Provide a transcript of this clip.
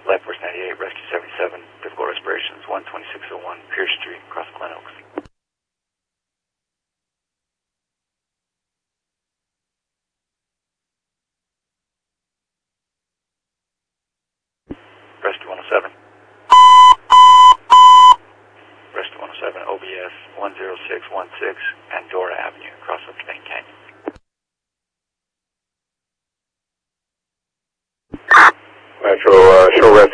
Life Force 98, Rescue 77, difficult respirations, 12601 Pierce Street, across Glen Oaks. Rescue 107. Rescue 107, OBS 10616, Andorra Avenue, across Snake Canyon. Metro, show rest